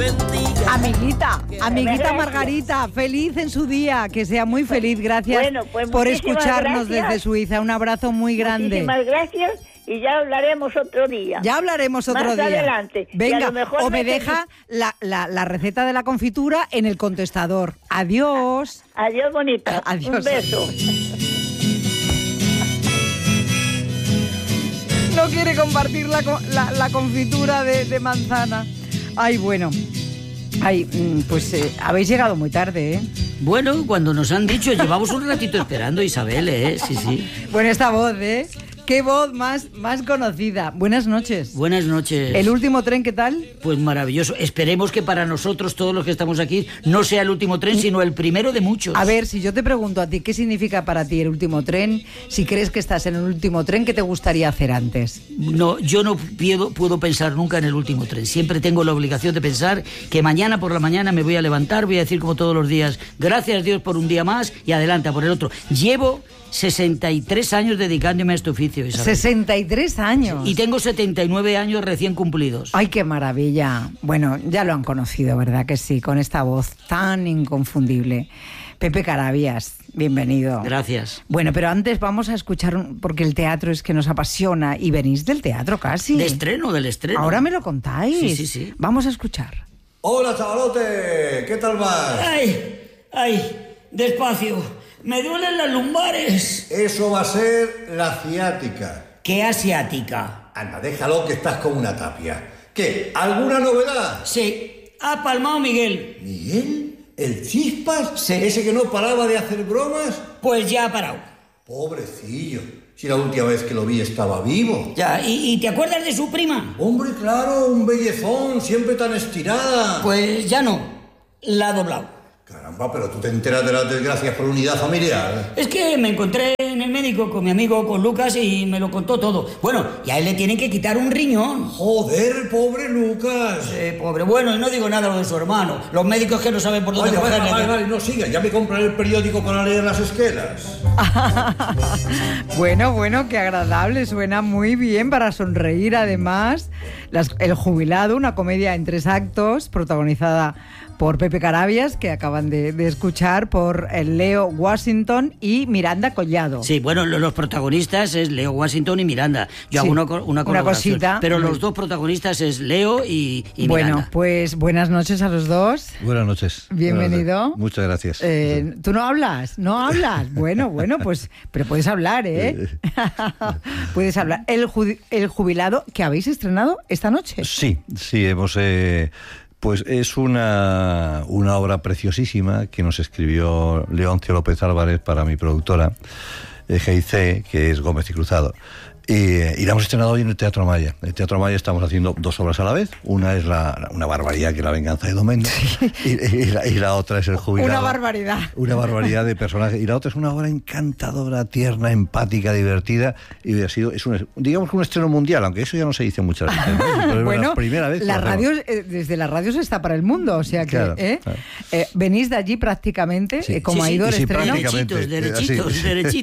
bendiga. Amiguita Margarita, feliz en su día, que sea muy feliz. Gracias por escucharnos desde Suiza. Un abrazo muy grande. Muchísimas gracias. Y ya hablaremos otro día. Más adelante. Venga, o me deja la receta de la confitura en el contestador. Adiós. Adiós, bonita. Adiós. Un beso. No quiere compartir la confitura de manzana. Ay, bueno. Ay, pues habéis llegado muy tarde, ¿eh? Bueno, cuando nos han dicho, llevamos un ratito esperando, Isabel, ¿eh? Sí. Bueno, esta voz, ¿eh? Qué voz más conocida. Buenas noches. Buenas noches. ¿El último tren qué tal? Pues maravilloso. Esperemos que para nosotros, todos los que estamos aquí, no sea el último tren, sino el primero de muchos. A ver, si yo te pregunto a ti, ¿qué significa para ti el último tren? Si crees que estás en el último tren, ¿qué te gustaría hacer antes? No, yo no puedo pensar nunca en el último tren. Siempre tengo la obligación de pensar que mañana por la mañana me voy a levantar, voy a decir como todos los días, gracias Dios por un día más y adelante por el otro. Llevo 63 años dedicándome a este oficio, Isabel. 63 años. Y tengo 79 años recién cumplidos. Ay, qué maravilla. Bueno, ya lo han conocido, ¿verdad que sí? Con esta voz tan inconfundible. Pepe Carabias, bienvenido. Gracias. Bueno, pero antes vamos a escuchar, porque el teatro es que nos apasiona y venís del teatro casi. Del estreno. Ahora me lo contáis. Sí. Vamos a escuchar. Hola, chavalote, ¿qué tal vas? Ay, despacio. Me duelen las lumbares. Eso va a ser la ciática. ¿Qué asiática? Anda, déjalo que estás como una tapia. ¿Qué? ¿Alguna novedad? Sí, ha palmado Miguel. ¿Miguel? ¿El Chispas? Sí. ¿Ese que no paraba de hacer bromas? Pues ya ha parado. Pobrecillo. Si la última vez que lo vi estaba vivo. Ya, ¿y te acuerdas de su prima? Hombre, claro, un bellezón, siempre tan estirada. Pues ya no, la ha doblado. Caramba, pero tú te enteras de las desgracias por unidad familiar. Es que me encontré en el médico con mi amigo, con Lucas, y me lo contó todo. Bueno, y a él le tienen que quitar un riñón. Joder, pobre Lucas. Pobre. Bueno, y no digo nada lo de su hermano. Los médicos que no saben por dónde cogerle. Vale, no sigan. Ya me compraré el periódico para leer las esquelas. Bueno, qué agradable. Suena muy bien para sonreír, además. El Jubilado, una comedia en 3 actos, protagonizada por Pepe Carabias, que acaban de escuchar, por Leo Washington y Miranda Collado. Sí, bueno, los protagonistas es Leo Washington y Miranda. Yo hago una cosita. Pero los dos protagonistas es Leo y Miranda. Bueno, pues buenas noches a los dos. Buenas noches. Bienvenido. Muchas gracias. ¿Tú no hablas? ¿No hablas? Bueno, pues, pero puedes hablar, ¿eh? Puedes hablar. El Jubilado, que habéis estrenado esta noche. Sí, hemos... Pues es una obra preciosísima que nos escribió Leoncio López Álvarez para mi productora, GIC, que es Gómez y Cruzado. Y la hemos estrenado hoy en el Teatro Maya. En el Teatro Maya estamos haciendo 2 obras a la vez. Una es una barbaridad, que es La venganza de Domeno. Sí. Y la otra es El Jubilado. Una barbaridad. Una barbaridad de personajes. Y la otra es una obra encantadora, tierna, empática, divertida. Y ha sido, digamos que un estreno mundial, aunque eso ya no se dice muchas veces, ¿no? Pero bueno, es la primera vez la radio, desde la radio se está para el mundo. O sea que claro. Venís de allí prácticamente, sí. como ha ido el estreno. Derechitos.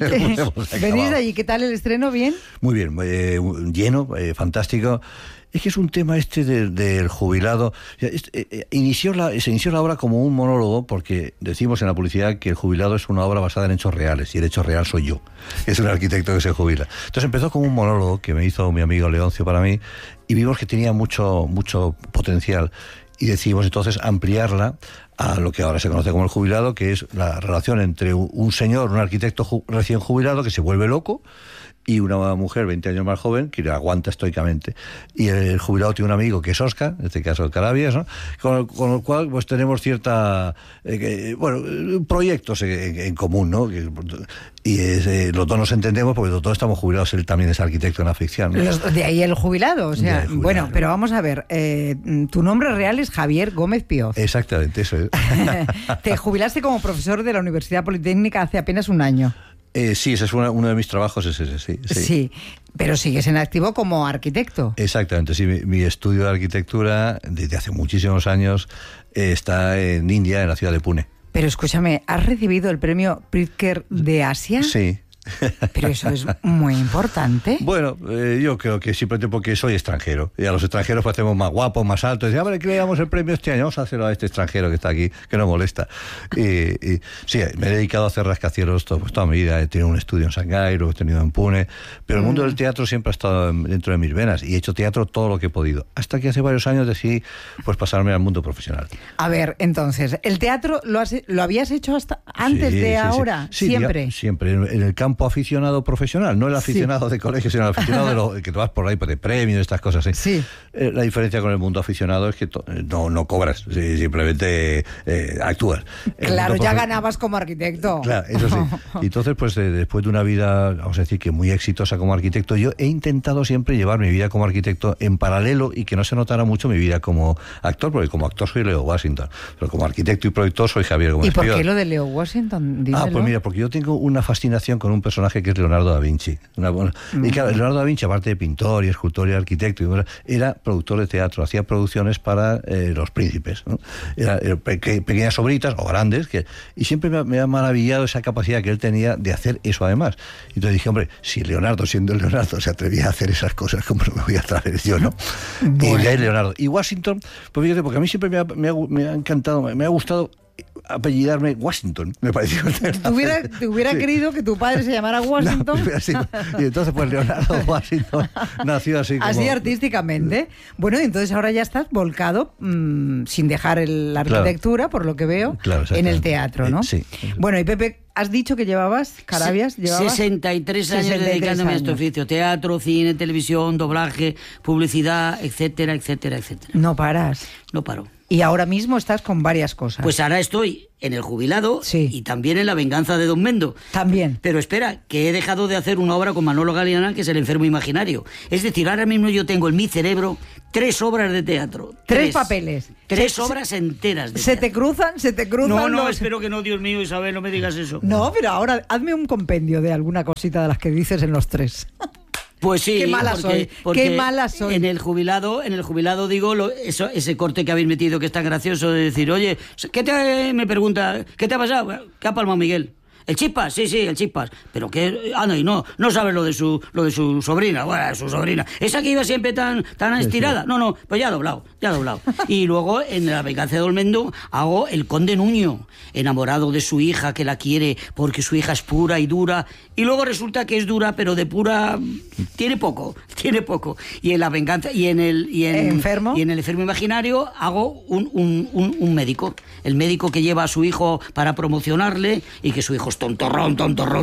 Venís de allí, ¿qué tal el estreno? ¿Bien? Muy bien, lleno, fantástico. Es que es un tema del jubilado. Se inició la obra como un monólogo, porque decimos en la publicidad que El Jubilado es una obra basada en hechos reales, y el hecho real soy yo, que es un arquitecto que se jubila. Entonces empezó como un monólogo que me hizo mi amigo Leoncio para mí, y vimos que tenía mucho potencial. Y decidimos entonces ampliarla a lo que ahora se conoce como El Jubilado, que es la relación entre un señor, un arquitecto recién jubilado, que se vuelve loco, y una mujer 20 años más joven que le aguanta estoicamente. Y el jubilado tiene un amigo que es Óscar, en este caso Carabias, ¿no? Con lo cual pues tenemos cierta proyectos en común, ¿no? Y los dos nos entendemos porque los dos estamos jubilados. Él también es arquitecto en la ficción, ¿no? De ahí el jubilado, o sea, jubilado. Bueno, pero vamos a ver, tu nombre real es Javier Gómez Pioz. Exactamente, eso es. Te jubilaste como profesor de la Universidad Politécnica hace apenas un año. Sí, ese es uno de mis trabajos, es ese, sí. Sí, pero sigues en activo como arquitecto. Exactamente, sí. Mi estudio de arquitectura, desde hace muchísimos años, está en India, en la ciudad de Pune. Pero escúchame, ¿has recibido el premio Pritzker de Asia? Sí. Pero eso es muy importante. Bueno, yo creo que simplemente porque soy extranjero. Y a los extranjeros pues hacemos más guapos, más altos. Y ¿qué le damos el premio este año? Vamos a hacerlo a este extranjero que está aquí, que no molesta. Y sí, me he dedicado a hacer rascacielos toda mi vida. He tenido un estudio en Shanghái, lo he tenido en Pune. Pero el mundo del teatro siempre ha estado dentro de mis venas. Y he hecho teatro todo lo que he podido. Hasta que hace varios años decidí pues pasarme al mundo profesional. A ver, entonces, ¿el teatro lo habías hecho hasta antes de ahora? Sí, ¿Siempre? Siempre. En el campo aficionado profesional, no el aficionado de colegio, sino el aficionado que te vas por ahí de premios, estas cosas. Sí. La diferencia con el mundo aficionado es que no cobras, simplemente actúas. Claro, ya ganabas como arquitecto. Claro, eso sí. Y entonces, pues después de una vida, vamos a decir que muy exitosa como arquitecto, yo he intentado siempre llevar mi vida como arquitecto en paralelo y que no se notara mucho mi vida como actor, porque como actor soy Leo Washington, pero como arquitecto y productor soy Javier Gómez. ¿Y por qué lo de Leo Washington? Dímelo. Pues mira, porque yo tengo una fascinación con un personaje que es Leonardo da Vinci. Y claro, Leonardo da Vinci, aparte de pintor y escultor y arquitecto, era productor de teatro, hacía producciones para los príncipes, ¿no? Pequeñas obritas o grandes, y siempre me ha maravillado esa capacidad que él tenía de hacer eso además. Y entonces dije, hombre, si Leonardo, siendo Leonardo, se atrevía a hacer esas cosas, ¿cómo no me voy a atrever yo, no? Bueno. Y de ahí Leonardo. Y Washington, pues fíjate, porque a mí siempre me ha encantado, me ha gustado apellidarme Washington, me pareció. ¿Te hubiera querido que tu padre se llamara Washington? No, así, y entonces pues Leonardo Washington nació así como... Así artísticamente. Bueno, y entonces ahora ya estás volcado, sin dejar la arquitectura, por lo que veo, en el teatro, ¿no? Sí. Bueno, y Pepe, has dicho que llevabas, Carabias, 63 años dedicándome a este oficio. Teatro, cine, televisión, doblaje, publicidad, etcétera, etcétera, etcétera. No paras. No paro. Y ahora mismo estás con varias cosas. Pues ahora estoy en El Jubilado y también en La Venganza de Don Mendo. También. Pero espera, que he dejado de hacer una obra con Manolo Galeana, que es El enfermo imaginario. Es decir, ahora mismo yo tengo en mi cerebro 3 obras de teatro. 3 papeles. 3 obras enteras de teatro. ¿Se te cruzan? No, espero que no, Dios mío, Isabel, no me digas eso. No, pero ahora hazme un compendio de alguna cosita de las que dices en los 3. Pues sí, qué mala soy. Qué mala soy. En el jubilado digo ese corte que habéis metido que es tan gracioso de decir, oye, me pregunta, ¿qué te ha pasado? ¿Qué ha palmado Miguel? ¿El Chispas? Sí, el Chispas. Pero que no sabes lo de su sobrina. Bueno, su sobrina. Esa que iba siempre tan estirada. No, pues ya ha doblado. Y luego en La Venganza de Don Mendo hago el conde Nuño, enamorado de su hija, que la quiere porque su hija es pura y dura. Y luego resulta que es dura, pero de pura tiene poco. Y en La Venganza y en el enfermo imaginario hago un médico. El médico que lleva a su hijo para promocionarle y que su hijo es tontorrón.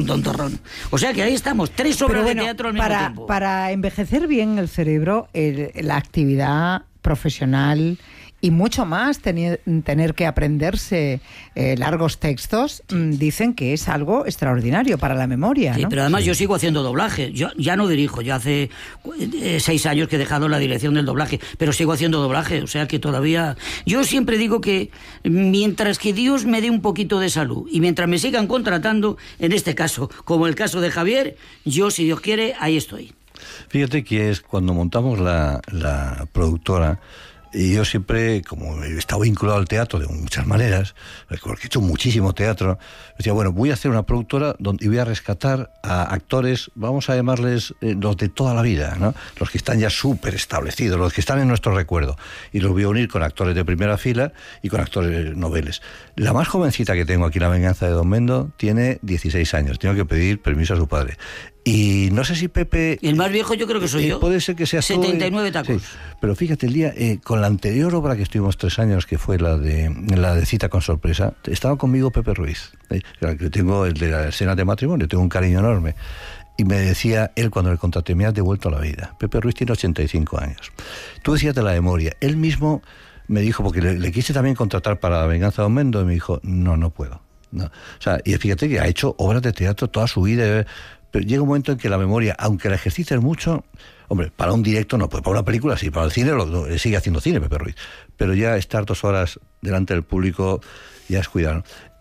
O sea que ahí estamos, 3 obras de teatro al mismo tiempo. Para envejecer bien el cerebro, la actividad profesional y mucho más, tener que aprenderse largos textos, dicen que es algo extraordinario para la memoria, sí, ¿no? Pero además yo sigo haciendo doblaje. Yo ya no dirijo, yo hace 6 años que he dejado la dirección del doblaje, pero sigo haciendo doblaje, o sea que todavía... Yo siempre digo que mientras que Dios me dé un poquito de salud y mientras me sigan contratando, en este caso, como el caso de Javier, yo, si Dios quiere, ahí estoy. Fíjate que es cuando montamos la productora. Y yo siempre, como he estado vinculado al teatro de muchas maneras, porque he hecho muchísimo teatro, decía, bueno, voy a hacer una productora y voy a rescatar a actores, vamos a llamarles los de toda la vida, ¿no? Los que están ya súper establecidos, los que están en nuestro recuerdo. Y los voy a unir con actores de primera fila y con actores noveles. La más jovencita que tengo aquí, La Venganza de Don Mendo, tiene 16 años. Tengo que pedir permiso a su padre. Y no sé si Pepe... El más viejo yo creo que soy yo. Puede ser que sea 79 tacos. Sí, pero fíjate, el día con la anterior obra que estuvimos 3 años, que fue la de Cita con Sorpresa, estaba conmigo Pepe Ruiz, que tengo el de la escena de matrimonio, tengo un cariño enorme. Y me decía él cuando le contraté, me has devuelto a la vida. Pepe Ruiz tiene 85 años. Tú decías de la memoria. Él mismo me dijo, porque le quise también contratar para La Venganza de Don Mendo, y me dijo, no puedo. No. O sea, y fíjate que ha hecho obras de teatro toda su vida. Pero llega un momento en que la memoria, aunque la ejercites mucho, hombre, para un directo no, pues para una película sí, para el cine sigue haciendo cine Pepe Ruiz, pero ya estar 2 horas delante del público ya es cuidado, ¿no? Pero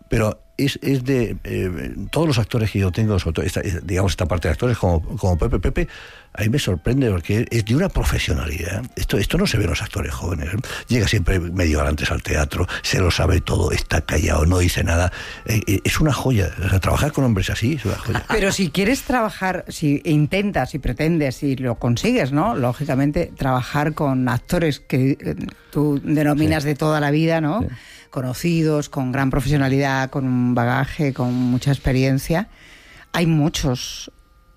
es de todos los actores que yo tengo, sobre todo esta parte de actores como Pepe, a mí me sorprende porque es de una profesionalidad. Esto no se ve en los actores jóvenes. Llega siempre medio hora antes al teatro, se lo sabe todo, está callado, no dice nada. Es una joya. O sea, trabajar con hombres así es una joya. Pero si quieres trabajar, si intentas, si pretendes, si lo consigues, ¿no? Lógicamente, trabajar con actores que tú denominas de toda la vida, ¿no? Sí. Conocidos, con gran profesionalidad, con un bagaje, con mucha experiencia. Hay muchos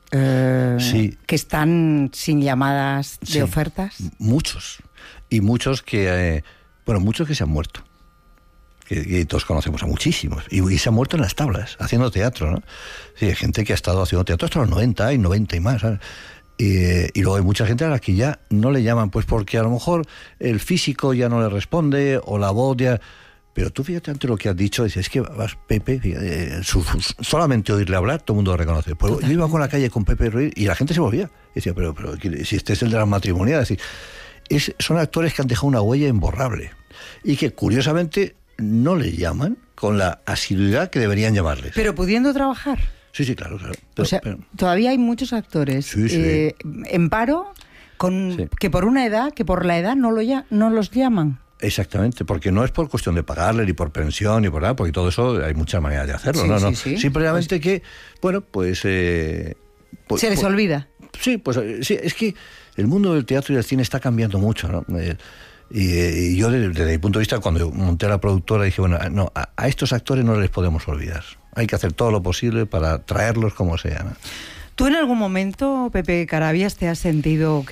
que están sin llamadas de ofertas. Muchos. Y muchos que se han muerto. Que todos conocemos a muchísimos. Y se han muerto en las tablas, haciendo teatro, ¿no? Sí, hay gente que ha estado haciendo teatro hasta los 90 y 90 y más, ¿sabes? Y luego hay mucha gente a la que ya no le llaman, pues porque a lo mejor el físico ya no le responde o la voz ya... Pero tú fíjate ante lo que has dicho, dices, es que vas Pepe, solamente oírle hablar, todo el mundo lo reconoce. Pues yo iba con la calle con Pepe Ruiz y la gente se volvía. Y decía, pero si este es el de las matrimoniales. Es decir, son actores que han dejado una huella imborrable y que curiosamente no les llaman con la asiduidad que deberían llamarles. Pero pudiendo trabajar. Sí, claro. Pero, todavía hay muchos actores en paro que por una edad, que por la edad no los llaman. Exactamente, porque no es por cuestión de pagarle, ni por pensión, ni por nada, porque todo eso hay muchas maneras de hacerlo, Sí. Simplemente que, se les olvida. Sí, es que el mundo del teatro y del cine está cambiando mucho, ¿no? Y yo, desde mi punto de vista, cuando monté la productora, dije, a estos actores no les podemos olvidar. Hay que hacer todo lo posible para traerlos como sea, ¿no? ¿Tú en algún momento, Pepe Carabias, te has sentido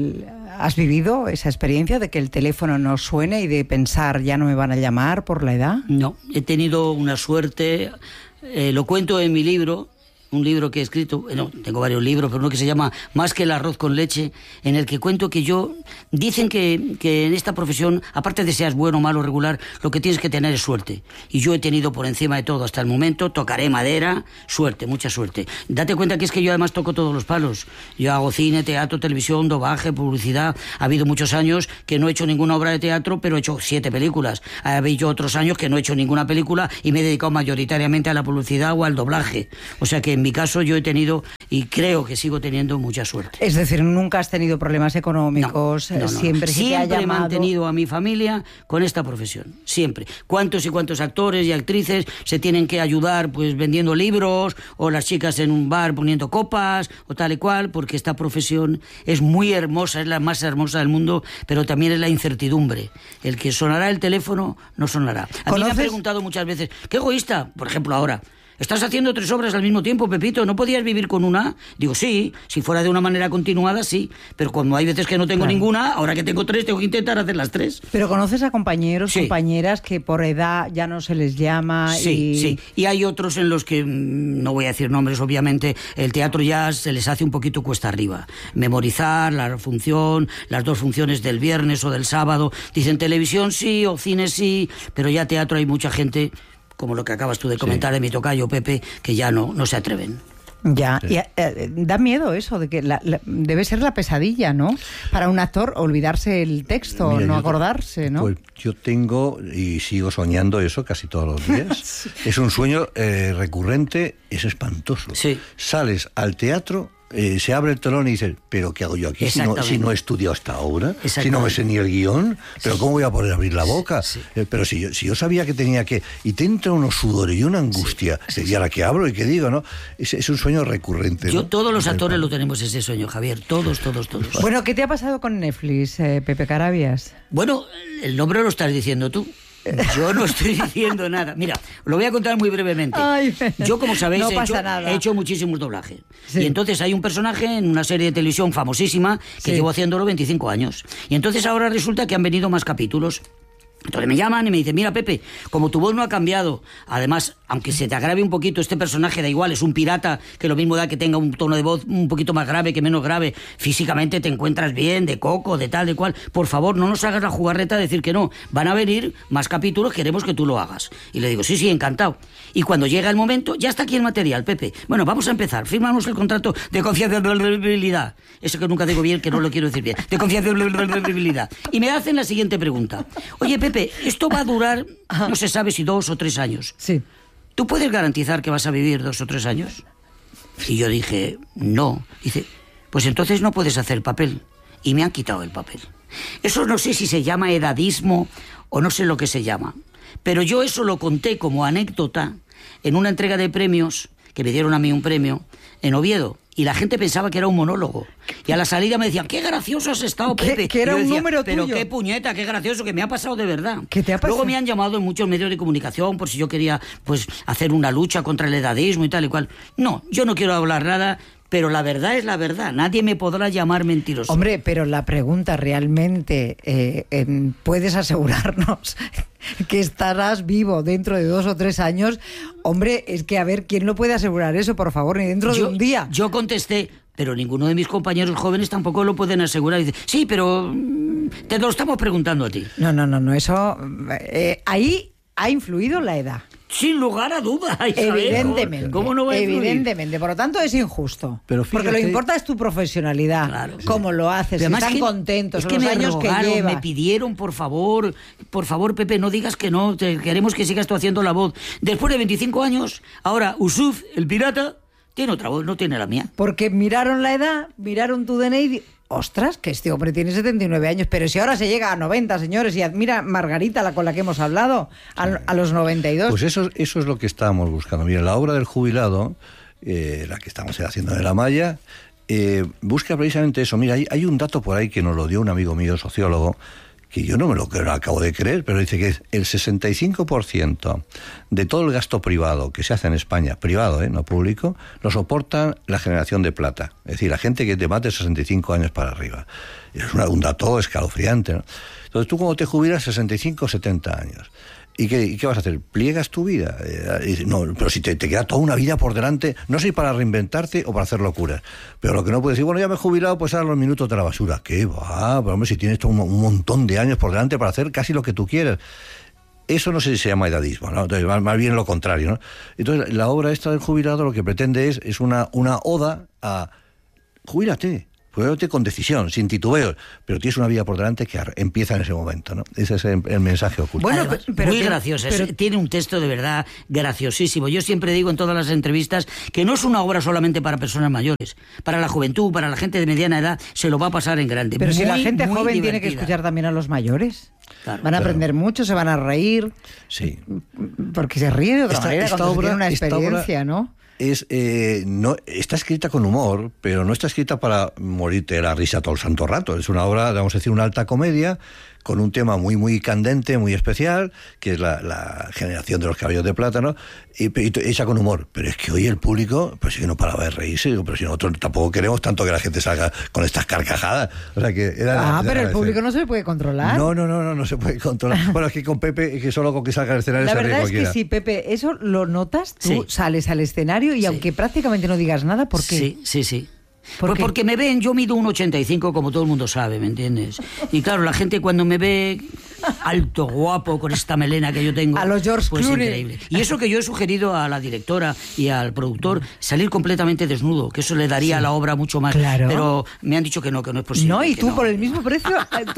has vivido esa experiencia de que el teléfono no suene y de pensar ya no me van a llamar por la edad? No, he tenido una suerte, lo cuento en mi libro, un libro que he escrito, tengo varios libros, pero uno que se llama Más que el arroz con leche, en el que cuento que dicen que en esta profesión, aparte de seas bueno, malo, regular, lo que tienes que tener es suerte. Y yo he tenido por encima de todo hasta el momento, tocaré madera, suerte, mucha suerte. Date cuenta que es que yo además toco todos los palos. Yo hago cine, teatro, televisión, doblaje, publicidad. Ha habido muchos años que no he hecho ninguna obra de teatro, pero he hecho 7 películas. Ha habido otros años que no he hecho ninguna película y me he dedicado mayoritariamente a la publicidad o al doblaje. O sea que en mi caso yo he tenido y creo que sigo teniendo mucha suerte. Es decir, nunca has tenido problemas económicos, no. Siempre he mantenido a mi familia con esta profesión, siempre. ¿Cuántos y cuántos actores y actrices se tienen que ayudar pues vendiendo libros o las chicas en un bar poniendo copas o tal y cual? Porque esta profesión es muy hermosa, es la más hermosa del mundo, pero también es la incertidumbre. El que sonará el teléfono no sonará. A mí me han preguntado muchas veces, ¿qué egoísta? Por ejemplo, ahora. ¿Estás haciendo 3 obras al mismo tiempo, Pepito? ¿No podías vivir con una? Digo, sí, si fuera de una manera continuada, sí. Pero como hay veces que no tengo ninguna, ahora que tengo 3, tengo que intentar hacer las 3. Pero conoces a compañeros, compañeras que por edad ya no se les llama. Sí. Y hay otros en los que, no voy a decir nombres, obviamente, el teatro ya se les hace un poquito cuesta arriba. Memorizar la función, las 2 funciones del viernes o del sábado. Dicen televisión sí o cine sí, pero ya teatro hay mucha gente, como lo que acabas tú de comentar de mi tocayo, Pepe, que ya no se atreven. Ya, y da miedo eso, de que debe ser la pesadilla, ¿no? Para un actor olvidarse el texto, no acordarse, ¿no? Pues yo tengo y sigo soñando eso casi todos los días. Es un sueño recurrente, es espantoso. Sí. Sales al teatro, se abre el telón y dices, ¿pero qué hago yo aquí si no he estudiado hasta ahora? Si no me sé ni el guión, ¿pero cómo voy a poder abrir la boca? Pero si yo sabía que tenía que... Y te entra unos sudores y una angustia. ¿Y ahora qué hablo y qué digo? ¿No? Es un sueño recurrente, ¿no? Todos los actores lo tenemos ese sueño, Javier. Todos. Bueno, ¿qué te ha pasado con Netflix, Pepe Carabias? Bueno, el nombre lo estás diciendo tú. Yo no estoy diciendo nada. Mira, lo voy a contar muy brevemente. Yo, como sabéis, he hecho muchísimos doblajes. Sí. Y entonces hay un personaje en una serie de televisión famosísima que llevo haciéndolo 25 años. Y entonces ahora resulta que han venido más capítulos. Entonces me llaman y me dicen, mira, Pepe, como tu voz no ha cambiado, además, aunque se te agrave un poquito, este personaje da igual, es un pirata, que lo mismo da que tenga un tono de voz un poquito más grave que menos grave, físicamente te encuentras bien, de coco, de tal, de cual, por favor, no nos hagas la jugarreta de decir que no, van a venir más capítulos, queremos que tú lo hagas. Y le digo, sí, encantado. Y cuando llega el momento, ya está aquí el material, Pepe. Bueno, vamos a empezar, firmamos el contrato de confidencialidad. Eso que nunca digo bien, que no lo quiero decir bien. De confidencialidad. Y me hacen la siguiente pregunta. Oye, Pepe, esto va a durar, no se sabe si 2 o 3 años. Sí. ¿tú puedes garantizar que vas a vivir 2 o 3 años? Y yo dije, no. Dice, pues entonces no puedes hacer papel. Y me han quitado el papel. Eso no sé si se llama edadismo o no sé lo que se llama. Pero yo eso lo conté como anécdota en una entrega de premios, que me dieron a mí un premio, en Oviedo. Y la gente pensaba que era un monólogo. Y a la salida me decían, qué gracioso has estado, Pepe. Que era un número pero tuyo. Qué puñeta, qué gracioso, que me ha pasado de verdad. ¿Qué te ha pasado? Luego me han llamado en muchos medios de comunicación por si yo quería pues hacer una lucha contra el edadismo y tal y cual. No, yo no quiero hablar nada, pero la verdad es la verdad. Nadie me podrá llamar mentiroso. Hombre, pero la pregunta realmente, ¿puedes asegurarnos que estarás vivo dentro de 2 o 3 años? Hombre, es que a ver, ¿quién lo puede asegurar eso, por favor? Ni dentro de un día. Yo contesté, pero ninguno de mis compañeros jóvenes tampoco lo pueden asegurar. Y dice, sí, pero te lo estamos preguntando a ti. No, eso... ahí ha influido la edad. Sin lugar a dudas. Evidentemente. ¿Cómo no va a influir? Evidentemente. Por lo tanto, es injusto. Pero porque lo importa es tu profesionalidad. Claro. Cómo lo haces, si están contentos, es que los me años rogaron, que llevas. me pidieron, por favor, Pepe, no digas que no, queremos que sigas tú haciendo la voz. Después de 25 años, ahora Usuf, el pirata, tiene otra voz, no tiene la mía. Porque miraron la edad, miraron tu DNI y... Ostras, que este hombre tiene 79 años, pero si ahora se llega a 90, señores, y mira Margarita, la con la que hemos hablado, a los 92. Pues eso es lo que estábamos buscando. Mira, la obra del jubilado, la que estamos haciendo de La Maya, busca precisamente eso. Mira, hay un dato por ahí que nos lo dio un amigo mío, sociólogo, que yo no me lo acabo de creer, pero dice que el 65% de todo el gasto privado que se hace en España, privado, no público, lo soporta la generación de plata. Es decir, la gente que te mate 65 años para arriba. Y es un dato escalofriante, ¿no? Entonces tú cuando te jubilas 65 o 70 años, ¿y qué vas a hacer? ¿Pliegas tu vida? No, pero si te queda toda una vida por delante, no sé si para reinventarte o para hacer locuras. Pero lo que no puedes decir, bueno, ya me he jubilado, pues ahora los minutos de la basura. ¿Qué va? Pero hombre, si tienes un montón de años por delante para hacer casi lo que tú quieras. Eso no sé si se llama edadismo, ¿no? Entonces, más bien lo contrario, ¿no? Entonces, la obra esta del jubilado lo que pretende es una oda a jubílate con decisión, sin titubeos, pero tienes una vida por delante que empieza en ese momento, ¿no? Ese es el mensaje oculto. Bueno, Además, muy graciosa, tiene un texto de verdad graciosísimo. Yo siempre digo en todas las entrevistas que no es una obra solamente para personas mayores, para la juventud, para la gente de mediana edad, se lo va a pasar en grande. Pero si la gente joven divertida. tiene que escuchar también a los mayores. Claro, van a aprender mucho, se van a reír. Sí. Porque se ríe de otra manera cuando se tiene una experiencia, ¿no? No está escrita con humor, pero no está escrita para morirte de la risa todo el santo rato. Es una obra, vamos a decir, una alta comedia con un tema muy muy candente, muy especial, que es la generación de los caballos de plátano, y hecha con humor. Pero es que hoy el público, pues sí que no paraba de reírse. Digo, pero si nosotros tampoco queremos tanto que la gente salga con estas carcajadas. O sea que pero el público no se puede controlar. No se puede controlar. Bueno, es que con Pepe, es que solo con que salga al escenario la se ríe verdad cualquiera. Es que sí, Pepe, eso lo notas, tú Sí. sales al escenario y aunque prácticamente no digas nada, ¿por qué? Sí. ¿Por Pues qué? porque me ven, yo mido 1,85 como todo el mundo sabe, ¿me entiendes? Y claro, la gente cuando me ve alto, guapo, con esta melena que yo tengo, A los George pues Clooney. increíble. Y eso que yo he sugerido a la directora y al productor, salir completamente desnudo, que eso le daría a la obra mucho más. Claro. Pero me han dicho que no es posible. No, y que tú no. por el mismo precio,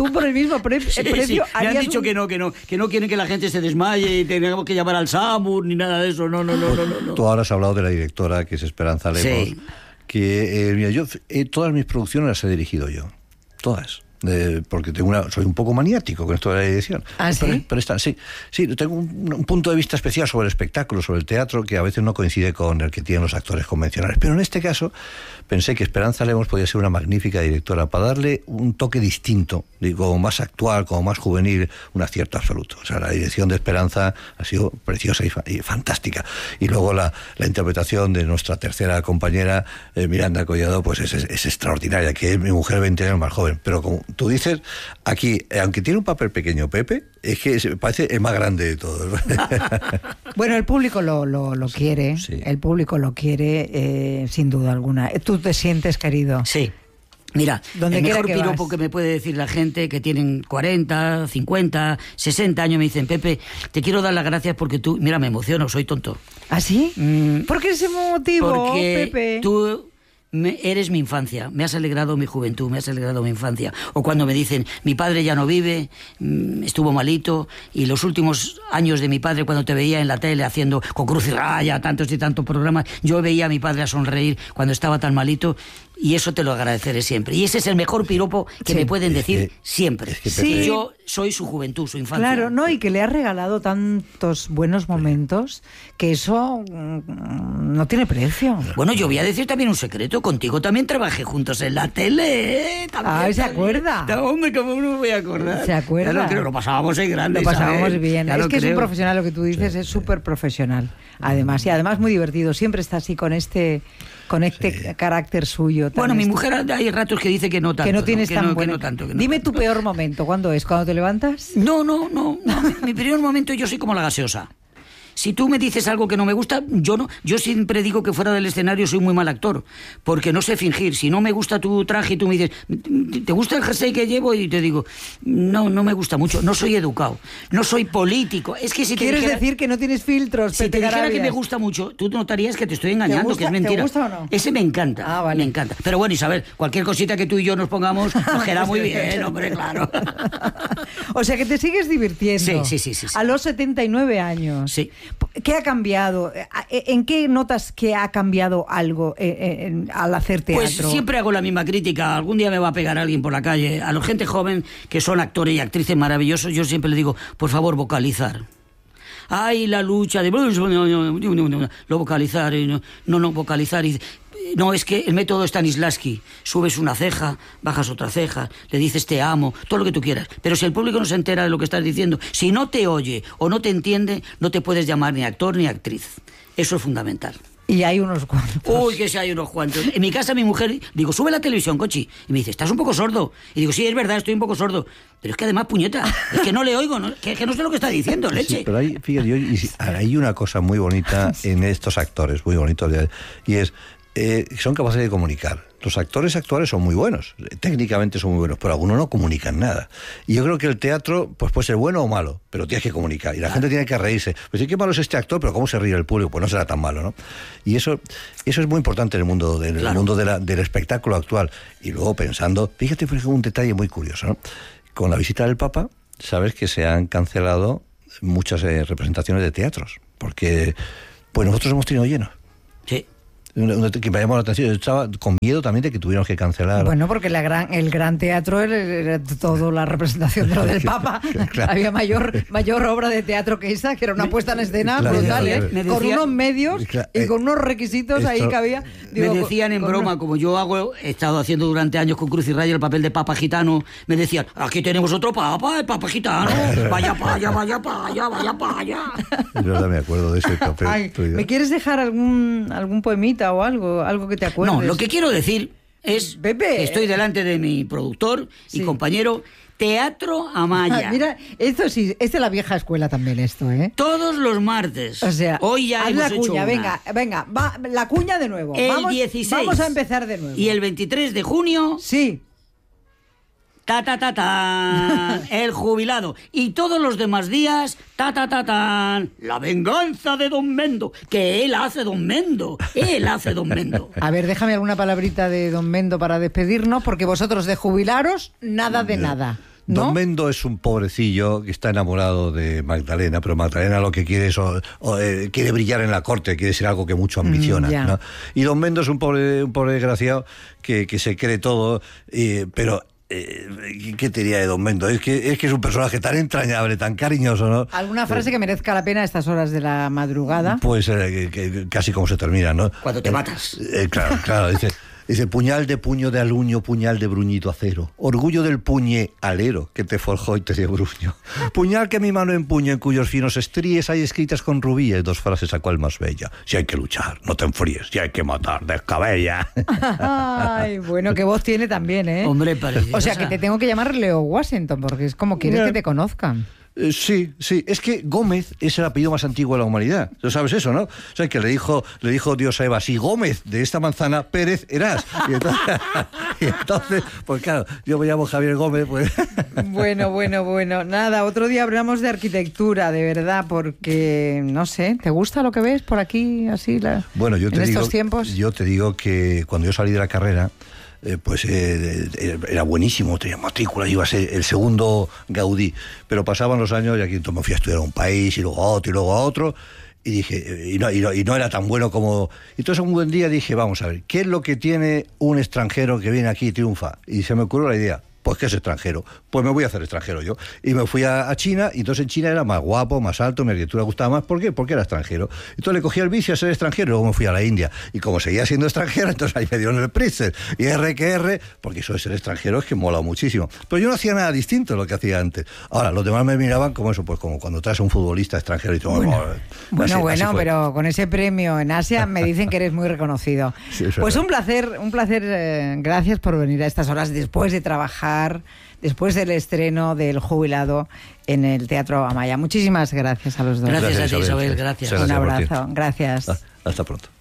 Sí, precio me han harías dicho un- que no quieren que la gente se desmaye y tengamos que llamar al SAMUR ni nada de eso. No. Tú ahora has hablado de la directora, que es Esperanza Lemos, Sí. que mira, yo todas mis producciones las he dirigido yo, todas. Porque soy un poco maniático con esto de la dirección. ¿Ah, sí? Pero sí, tengo un punto de vista especial sobre el espectáculo, sobre el teatro, que a veces no coincide con el que tienen los actores convencionales. Pero en este caso pensé que Esperanza Lemos podía ser una magnífica directora para darle un toque distinto, como más actual, como más juvenil, un acierto absoluto. O sea, la dirección de Esperanza ha sido preciosa y fantástica. Y luego la interpretación de nuestra tercera compañera, Miranda Collado, pues es extraordinaria, que es mi mujer 20 años más joven. Pero como tú dices, aquí, aunque tiene un papel pequeño Pepe, es que parece el más grande de todos. Bueno, el público lo quiere, Sí. el público lo quiere sin duda alguna. ¿Tú te sientes querido? Sí. Mira, Donde el quiera mejor que piropo vas. que me puede decir la gente que tienen 40, 50, 60 años, me dicen, Pepe, te quiero dar las gracias porque tú, mira, me emociono, soy tonto. ¿Ah, sí? ¿Por qué ese motivo, Porque Pepe? tú eres mi infancia, me has alegrado mi juventud, me has alegrado mi infancia. O cuando me dicen, mi padre ya no vive, estuvo malito, y los últimos años de mi padre, cuando te veía en la tele haciendo con Cruz y Raya, tantos y tantos programas, yo veía a mi padre a sonreír cuando estaba tan malito, y eso te lo agradeceré siempre. Y ese es el mejor piropo que me pueden decir siempre. Sí. Yo soy su juventud, su infancia. Claro, no, y que le has regalado tantos buenos momentos que eso no tiene precio. Bueno, yo voy a decir también un secreto. Contigo también trabajé juntos en la tele. Ay, ¿se acuerda? Hombre, ¿cómo no me voy a acordar? ¿Se acuerda? Claro, creo, lo pasábamos en grande. Lo pasábamos Isabel. bien. Claro, es que creo. es un profesional, lo que tú dices, es súper profesional. Además, y además muy divertido. Siempre está así con este carácter suyo. Bueno, mi este- mujer hay ratos que dice que no tanto. que no tienes que tan no, bueno. que no tanto, que no Dime tanto. tu peor momento. ¿Cuándo es? ¿Cuándo te levantas? No. Mi peor momento, yo soy como la gaseosa. Si tú me dices algo que no me gusta, yo no. Yo siempre digo que fuera del escenario soy muy mal actor, porque no sé fingir. Si no me gusta tu traje y tú me dices, ¿te gusta el jersey que llevo? Y te digo, no me gusta mucho. No soy educado, no soy político. Es que si te ¿Quieres dijera, decir que no tienes filtros, si te Pepe dijera que Carabias? me gusta mucho, tú notarías que te estoy engañando, gusta? que es mentira. ¿Te gusta o no? Ese me encanta, Ah, vale. me encanta. Pero bueno, Isabel, cualquier cosita que tú y yo nos pongamos nos queda muy bien, hombre, claro. O sea, que te sigues divirtiendo. Sí. A los 79 años. Sí. ¿Qué ha cambiado? ¿En qué notas que ha cambiado algo al hacer teatro? Pues siempre hago la misma crítica. Algún día me va a pegar alguien por la calle. A la gente joven, que son actores y actrices maravillosos, yo siempre le digo, por favor, vocalizar. Ay, la lucha de... Lo vocalizar, no, vocalizar. Y no, es que el método Stanislavski. Subes una ceja, bajas otra ceja, le dices te amo, todo lo que tú quieras. Pero si el público no se entera de lo que estás diciendo, si no te oye o no te entiende, no te puedes llamar ni actor ni actriz. Eso es fundamental. Y hay unos cuantos. Uy, que si hay unos cuantos. En mi casa mi mujer, digo, sube la televisión, Cochi. Y me dice, ¿estás un poco sordo? Y digo, sí, es verdad, estoy un poco sordo. Pero es que además, puñeta, es que no le oigo, ¿no? Que no sé lo que está diciendo, leche. Sí, pero hay una cosa muy bonita en estos actores, muy bonitos, y es, son capaces de comunicar. Los actores actuales son muy buenos, técnicamente son muy buenos, pero algunos no comunican nada. Y yo creo que el teatro pues puede ser bueno o malo, pero tienes que comunicar. Y la gente tiene que reírse. Pues sí, qué malo es este actor, pero ¿cómo se ríe el público? Pues no será tan malo, ¿no? Y eso es muy importante en el mundo, del espectáculo actual. Y luego pensando, fíjate, por ejemplo, un detalle muy curioso, ¿no? Con la visita del Papa, sabes que se han cancelado muchas representaciones de teatros, porque pues nosotros hemos tenido lleno. Sí. Que me llamó la atención. Yo estaba con miedo también de que tuviéramos que cancelar. Bueno, porque el gran teatro era toda la representación de lo del Papa. Claro. Había mayor obra de teatro que esa, que era una puesta en escena Claro, brutal, claro, ¿eh? claro. Con unos medios y con unos requisitos ahí que había. Digo, me decían en con broma, unos- como yo he estado haciendo durante años con Cruz y Raya el papel de Papa Gitano, me decían, aquí tenemos otro Papa, el Papa Gitano, vaya para allá, vaya para allá, vaya para allá. Es verdad, me acuerdo de ese papel. Ay, ¿me quieres dejar algún poemita o algo que te acuerdes? No, lo que quiero decir es Pepe. que estoy delante de mi productor y Sí. compañero Teatro Amaya. Mira, esto sí, es de la vieja escuela también esto, ¿eh? Todos los martes. O sea, hoy ya haz hemos la hecho cuña, una. venga, va, la cuña de nuevo. El vamos, 16. Vamos a empezar de nuevo. Y el 23 de junio, Sí. el jubilado. Y todos los demás días, la venganza de Don Mendo. Que él hace Don Mendo. A ver, déjame alguna palabrita de Don Mendo para despedirnos, porque vosotros de jubilaros, nada de nada. ¿No? Don Mendo es un pobrecillo que está enamorado de Magdalena, pero Magdalena lo que quiere es quiere brillar en la corte, quiere ser algo que mucho ambiciona, ya. ¿no? Y Don Mendo es un pobre desgraciado que se cree todo, pero ¿qué te diría de Don Mendo? Es que es un personaje tan entrañable, tan cariñoso, ¿no? ¿Alguna frase que merezca la pena a estas horas de la madrugada? Pues que casi como se termina, ¿no? Cuando te matas. Claro, dice, puñal de puño de aluño, puñal de bruñito acero, orgullo del puñalero que te forjó y te dio bruño, puñal que mi mano empuño, en cuyos finos estríes hay escritas con rubíes 2 frases a cual más bella: si hay que luchar, no te enfríes, si hay que matar, descabella. Ay, bueno, qué voz tiene también, ¿eh? Hombre, preciosa. O sea, que te tengo que llamar Leo Washington, porque es como quieres que te conozcan. Sí, es que Gómez es el apellido más antiguo de la humanidad. Tú sabes eso, ¿no? O sea, que le dijo Dios a Eva, si Gómez de esta manzana, Pérez eras. Y entonces, pues claro, yo me llamo Javier Gómez, pues... Bueno. Nada, otro día hablamos de arquitectura, de verdad, porque, no sé, ¿te gusta lo que ves por aquí, así, bueno, en estos tiempos? Yo te digo que cuando yo salí de la carrera, era buenísimo, tenía matrícula, iba a ser el segundo Gaudí, pero pasaban los años y aquí entonces me fui a estudiar a un país y luego a otro y luego a otro, y dije, y no era tan bueno como... Entonces un buen día dije, vamos a ver, ¿qué es lo que tiene un extranjero que viene aquí y triunfa? Y se me ocurrió la idea, pues que es extranjero, pues me voy a hacer extranjero yo. Y me fui a China, y entonces en China era más guapo, más alto, mi arquitectura gustaba más. ¿Por qué? Porque era extranjero. Entonces le cogí el vicio a ser extranjero, y luego me fui a la India. Y como seguía siendo extranjero, entonces ahí me dieron el Pritzker. Y R, porque eso de ser extranjero es que mola muchísimo. Pero yo no hacía nada distinto de lo que hacía antes. Ahora, los demás me miraban como eso, pues como cuando traes a un futbolista extranjero y todo. Bueno, pero con ese premio en Asia me dicen que eres muy reconocido. Sí, pues un placer, gracias por venir a estas horas después de trabajar, después del estreno del Jubilado en el Teatro Amaya. Muchísimas gracias a los dos. Gracias a ti, Isabel, gracias. Un abrazo, gracias. Hasta pronto.